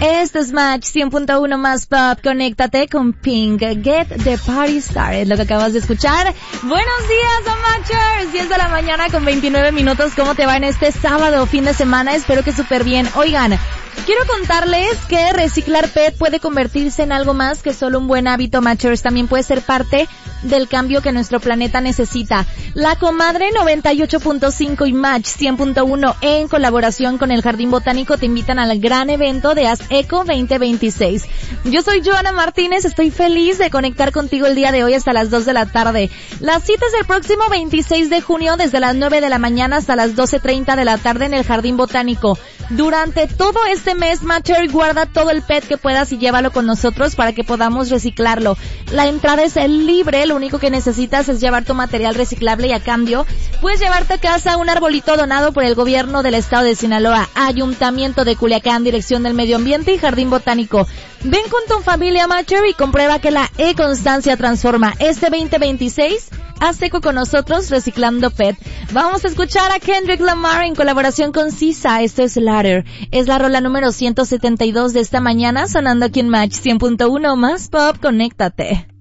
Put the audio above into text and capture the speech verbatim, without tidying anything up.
Este es Match cien punto uno más pop. Conéctate con Pink. Get the Party Started. Lo que acabas de escuchar. Buenos días, Matchers. diez de la mañana con veintinueve minutos. ¿Cómo te va en este sábado, fin de semana? Espero que súper bien. Oigan, quiero contarles que reciclar P E T puede convertirse en algo más que solo un buen hábito, Matchers. También puede ser parte del cambio que nuestro planeta necesita. La Comadre noventa y ocho punto cinco y Match cien punto uno en colaboración con el Jardín Botánico te invitan al gran evento de Haz Eco veinte veintiséis. Yo soy Joana Martínez, estoy feliz de conectar contigo el día de hoy hasta las dos de la tarde. La cita es el próximo veintiséis de junio desde las nueve de la mañana hasta las doce treinta de la tarde en el Jardín Botánico. Durante todo este mes, Matcher, guarda todo el P E T que puedas y llévalo con nosotros para que podamos reciclarlo. La entrada es libre, lo único que necesitas es llevar tu material reciclable y a cambio puedes llevarte a casa un arbolito donado por el gobierno del estado de Sinaloa, Ayuntamiento de Culiacán, Dirección del Medio Ambiente y Jardín Botánico. Ven con tu familia, Matcher, y comprueba que la e-constancia transforma. Este veinte veintiséis, haz eco con nosotros reciclando P E T. Vamos a escuchar a Kendrick Lamar en colaboración con Sisa. Esto es Ladder. Es la rola número ciento setenta y dos de esta mañana, sonando aquí en Match cien punto uno más pop. Conéctate.